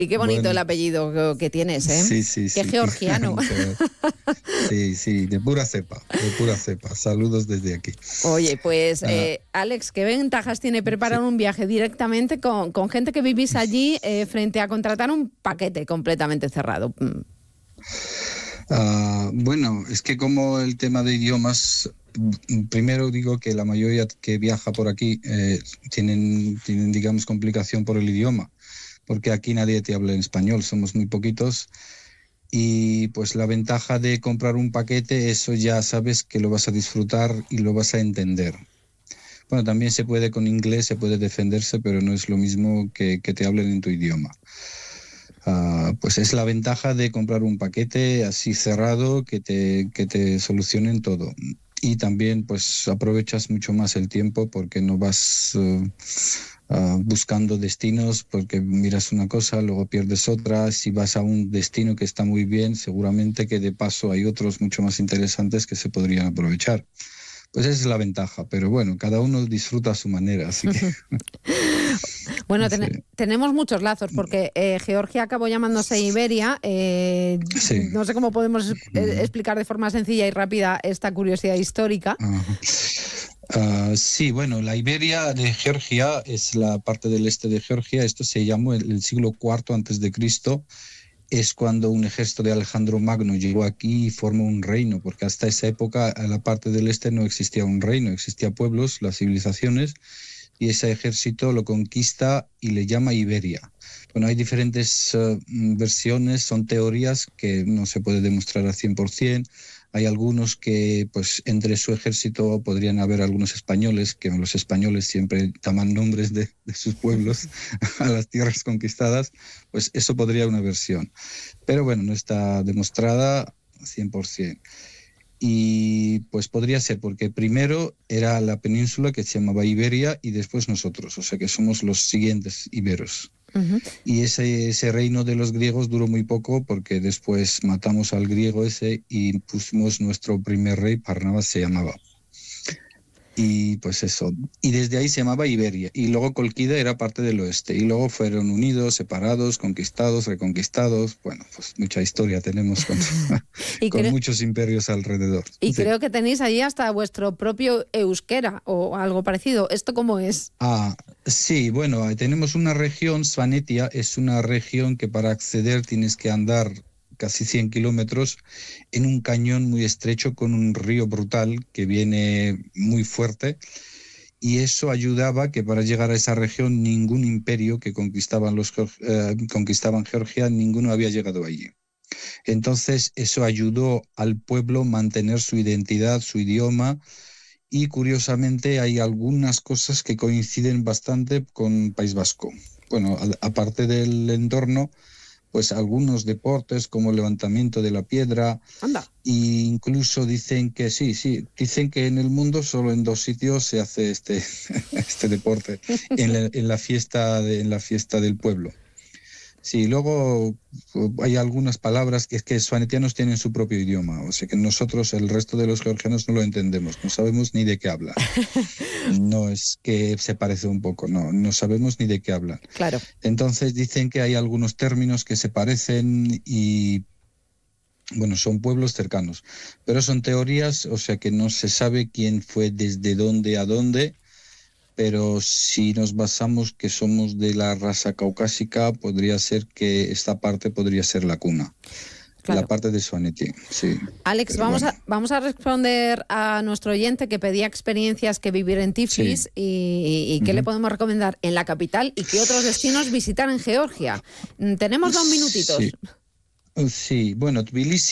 Y qué bonito Bueno, el apellido que tienes, ¿eh? sí, sí, Qué sí. georgiano. Sí, sí, de pura cepa, de pura cepa. Saludos desde aquí. Oye, pues Ah, Alex, ¿qué ventajas tiene sí. preparar un viaje directamente con gente que vivís allí frente a contratar un paquete completamente cerrado? Bueno, es que como el tema de idiomas, primero digo que la mayoría que viaja por aquí tienen, digamos, complicación por el idioma, porque aquí nadie te habla en español, somos muy poquitos. Y pues la ventaja de comprar un paquete, eso ya sabes que lo vas a disfrutar y lo vas a entender. Bueno, también se puede con inglés, se puede defenderse, pero no es lo mismo que te hablen en tu idioma. Pues es la ventaja de comprar un paquete así cerrado que te solucionen todo. Y también pues aprovechas mucho más el tiempo porque no vas buscando destinos porque miras una cosa, luego pierdes otra. Si vas a un destino que está muy bien, seguramente que de paso hay otros mucho más interesantes que se podrían aprovechar. Pues esa es la ventaja, pero bueno, cada uno disfruta a su manera, así que Bueno, sí. tenemos muchos lazos porque Georgia acabó llamándose Iberia. Sí. No sé cómo podemos explicar de forma sencilla y rápida esta curiosidad histórica. Ajá. Sí, bueno, la Iberia de Georgia es la parte del este de Georgia. Esto se llamó el siglo IV antes de Cristo. Es cuando un ejército de Alejandro Magno llegó aquí y formó un reino, porque hasta esa época a la parte del este no existía un reino, existían pueblos, las civilizaciones, y ese ejército lo conquista y le llama Iberia. Bueno, hay diferentes versiones, son teorías que no se puede demostrar al 100%. Hay algunos que, pues, entre su ejército podrían haber algunos españoles, que los españoles siempre llaman nombres de sus pueblos a las tierras conquistadas, pues eso podría una versión. Pero bueno, no está demostrada 100%. Y pues podría ser porque primero era la península que se llamaba Iberia y después nosotros, o sea que somos los siguientes iberos. Uh-huh. Y ese reino de los griegos duró muy poco porque después matamos al griego ese y pusimos nuestro primer rey, Barnabas se llamaba. Y pues eso. Y desde ahí se llamaba Iberia. Y luego Colquida era parte del oeste. Y luego fueron unidos, separados, conquistados, reconquistados. Bueno, pues mucha historia tenemos con, Y, con cre- muchos imperios alrededor. y Sí. creo que tenéis allí hasta vuestro propio euskera o algo parecido. ¿Esto cómo es? Sí, bueno, tenemos una región, Svanetia, es una región que para acceder tienes que andar casi 100 kilómetros en un cañón muy estrecho con un río brutal que viene muy fuerte y eso ayudaba que para llegar a esa región ningún imperio que conquistaban Georgia, ninguno había llegado allí. Entonces eso ayudó al pueblo a mantener su identidad, su idioma. Y curiosamente hay algunas cosas que coinciden bastante con País Vasco. Bueno, aparte del entorno, pues algunos deportes como el levantamiento de la piedra, Anda. e incluso dicen que sí, dicen que en el mundo solo en 2 sitios se hace este deporte, en la fiesta del pueblo. Sí, luego hay algunas palabras que es que svanetianos tienen su propio idioma, o sea que nosotros, el resto de los georgianos, no lo entendemos, no sabemos ni de qué hablan. No es que se parece un poco, no sabemos ni de qué hablan. Claro. Entonces dicen que hay algunos términos que se parecen y, bueno, son pueblos cercanos, pero son teorías, o sea que no se sabe quién fue desde dónde a dónde. Pero si nos basamos que somos de la raza caucásica, podría ser que esta parte podría ser la cuna, la Claro. parte de Svaneti, sí. Alex, Pero bueno, vamos a responder a nuestro oyente que pedía experiencias que vivir en Tiflis sí. y qué le Uh-huh. podemos recomendar en la capital y qué otros destinos visitar en Georgia. Tenemos 2 minutitos. Sí. Sí, bueno,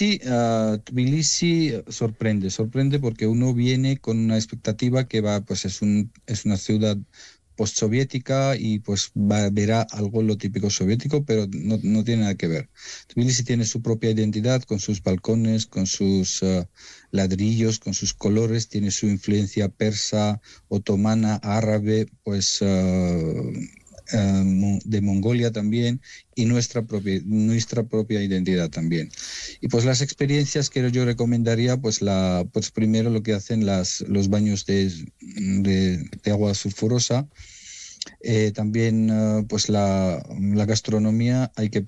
Tbilisi sorprende porque uno viene con una expectativa que pues es una ciudad postsoviética y pues verá algo lo típico soviético, pero no tiene nada que ver. Tbilisi tiene su propia identidad con sus balcones, con sus ladrillos, con sus colores, tiene su influencia persa, otomana, árabe, pues de Mongolia también y nuestra propia identidad también. Y pues las experiencias que yo recomendaría, pues primero lo que hacen los baños de agua sulfurosa, También pues la gastronomía hay que